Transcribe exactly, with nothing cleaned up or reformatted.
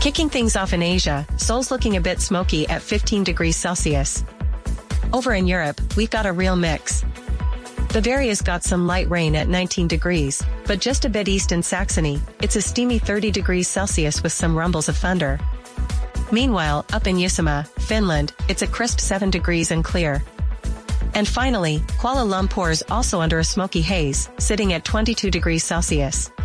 Kicking things off in Asia, Seoul's looking a bit smoky at fifteen degrees Celsius. Over in Europe, we've got a real mix. Bavaria's got some light rain at nineteen degrees, but just a bit east in Saxony, it's a steamy thirty degrees Celsius with some rumbles of thunder. Meanwhile, up in Uusimaa, Finland, it's a crisp seven degrees and clear. And finally, Kuala Lumpur is also under a smoky haze, sitting at twenty-two degrees Celsius.